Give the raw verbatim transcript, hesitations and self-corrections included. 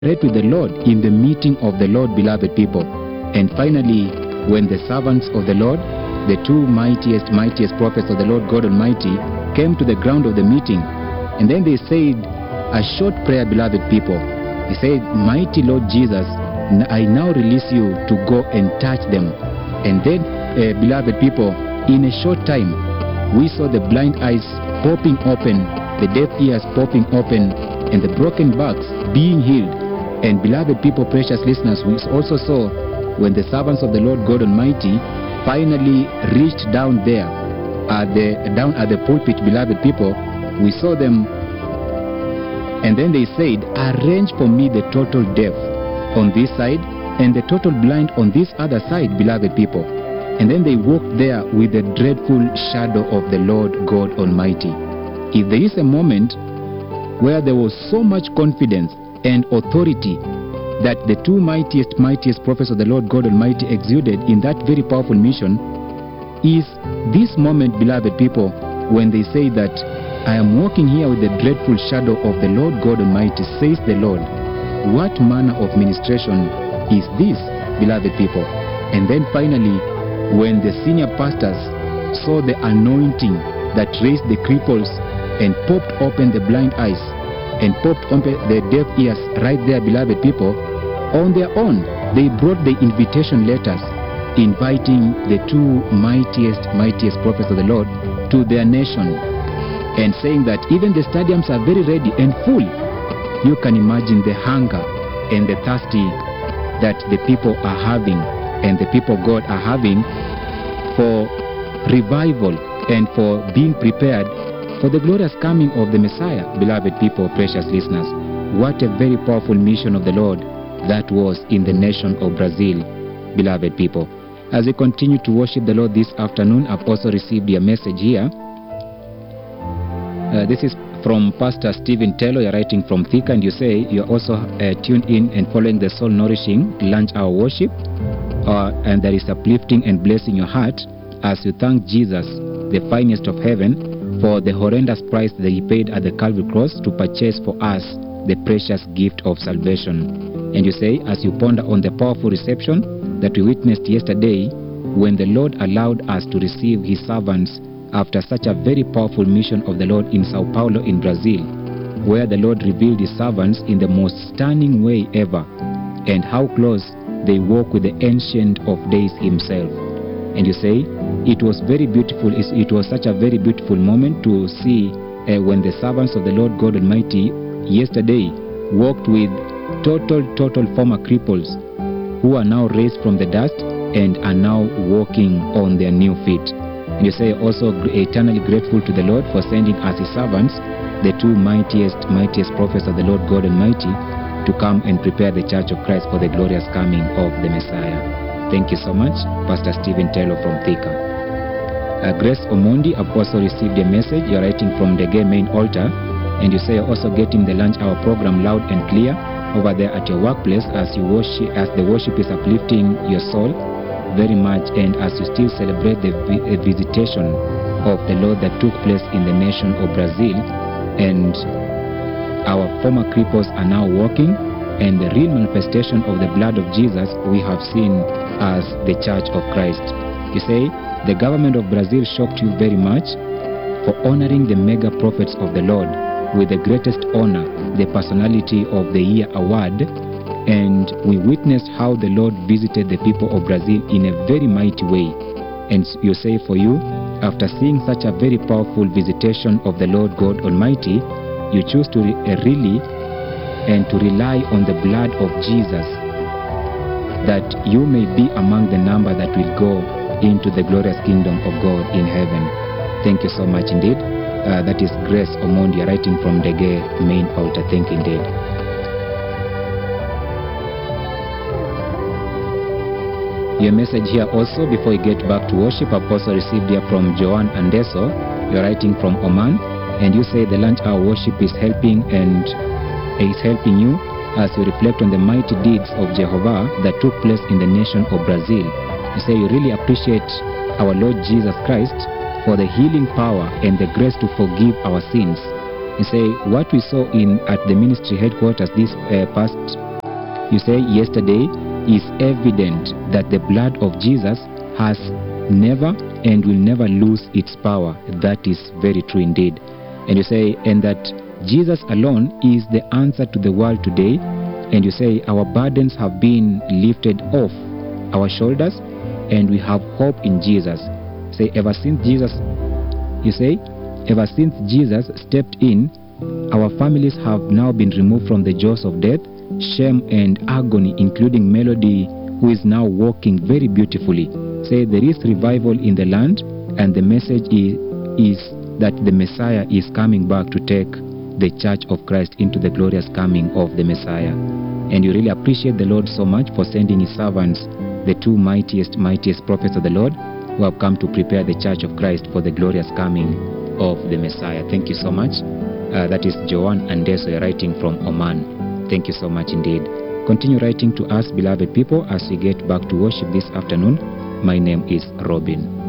cooperate with the Lord in the meeting of the Lord, beloved people. And finally, when the servants of the Lord, the two mightiest, mightiest prophets of the Lord God Almighty, came to the ground of the meeting, and then they said a short prayer, beloved people. They said, "Mighty Lord Jesus, I now release you to go and touch them." And then, uh, beloved people, in a short time, we saw the blind eyes popping open, the deaf ears popping open, and the broken backs being healed. And beloved people, precious listeners, we also saw when the servants of the Lord God Almighty finally reached down there, at the, down at the pulpit, beloved people, we saw them, and then they said, "Arrange for me the total deaf on this side and the total blind on this other side," beloved people. And then they walked there with the dreadful shadow of the Lord God Almighty. If there is a moment where there was so much confidence and authority that the two mightiest, mightiest prophets of the Lord God Almighty exuded in that very powerful mission, is this moment, beloved people, when they say that, "I am walking here with the dreadful shadow of the Lord God Almighty, says the Lord." What manner of ministration is this, beloved people? And then finally, when the senior pastors saw the anointing that raised the cripples and popped open the blind eyes and popped open the deaf ears right there, beloved people, on their own, they brought the invitation letters inviting the two mightiest, mightiest prophets of the Lord to their nation, and saying that even the stadiums are very ready and full. You can imagine the hunger and the thirsty that the people are having, and the people of God are having, for revival and for being prepared for the glorious coming of the Messiah. Beloved people, precious listeners, what a very powerful mission of the Lord that was in the nation of Brazil, beloved people. As we continue to worship the Lord this afternoon, I've also received your message here. Uh, this is from Pastor Stephen Taylor. You're writing from Thika, and you say you're also uh, tuned in and following the soul-nourishing lunch hour worship, uh, and that is uplifting and blessing your heart as you thank Jesus, the finest of heaven, for the horrendous price that he paid at the Calvary cross to purchase for us the precious gift of salvation. And you say, as you ponder on the powerful reception that we witnessed yesterday, when the Lord allowed us to receive his servants after such a very powerful mission of the Lord in Sao Paulo in Brazil, where the Lord revealed his servants in the most stunning way ever, and how close they walk with the Ancient of Days himself. And you say, it was very beautiful, it was such a very beautiful moment to see uh, when the servants of the Lord God Almighty yesterday walked with total, total former cripples who are now raised from the dust and are now walking on their new feet. And you say also eternally grateful to the Lord for sending as his servants the two mightiest, mightiest prophets of the Lord God Almighty to come and prepare the Church of Christ for the glorious coming of the Messiah. Thank you so much, Pastor Stephen Taylor from Thika. Uh, Grace Omondi, I've also received a message. You're writing from the Gay Main Altar, and you say you're also getting the lunch hour program loud and clear over there at your workplace as you worship, as the worship is uplifting your soul very much, and as you still celebrate the vi visitation of the Lord that took place in the nation of Brazil, and our former cripples are now walking, and the real manifestation of the blood of Jesus we have seen as the Church of Christ. You say the government of Brazil shocked you very much for honoring the mega prophets of the Lord with the greatest honor, the Personality of the Year award, and we witnessed how the Lord visited the people of Brazil in a very mighty way. And you say for you, after seeing such a very powerful visitation of the Lord God Almighty, you choose to re uh, really and to rely on the blood of Jesus, that you may be among the number that will go into the glorious kingdom of God in heaven. Thank you so much indeed. Uh, that is Grace Omondi writing from the Gay Main Altar. Thank you indeed. Your message here also, before we get back to worship, I've also received here from Joan Andeso. You're writing from Oman, and you say the lunch hour worship is helping and is helping you as you reflect on the mighty deeds of Jehovah that took place in the nation of Brazil. You say you really appreciate our Lord Jesus Christ for the healing power and the grace to forgive our sins. You say what we saw in at the ministry headquarters this uh, past you say, yesterday, is evident that the blood of Jesus has never and will never lose its power. That is very true indeed. And you say, and that Jesus alone is the answer to the world today. And you say, our burdens have been lifted off our shoulders, and we have hope in Jesus. Say, ever since Jesus, you say, ever since Jesus stepped in, our families have now been removed from the jaws of death, shame, and agony, including Melody, who is now walking very beautifully. Say, there is revival in the land, and the message is, is that the Messiah is coming back to take the church of Christ into the glorious coming of the Messiah. And you really appreciate the Lord so much for sending his servants, the two mightiest, mightiest prophets of the Lord, who have come to prepare the church of Christ for the glorious coming of the Messiah. Thank you so much. Uh, that is Joanne Andeso writing from Oman. Thank you so much indeed. Continue writing to us, beloved people, as we get back to worship this afternoon. My name is Robin.